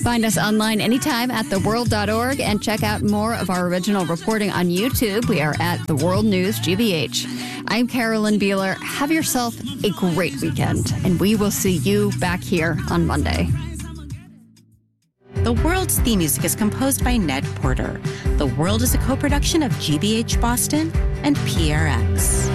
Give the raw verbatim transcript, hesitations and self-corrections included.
Find us online anytime at the world dot org and check out more of our original reporting on YouTube. We are at The World News G B H. I'm Carolyn Beeler. Have yourself a great weekend, and we will see you back here on Monday. The World's theme music is composed by Ned Porter. The World is a co-production of G B H Boston and P R X.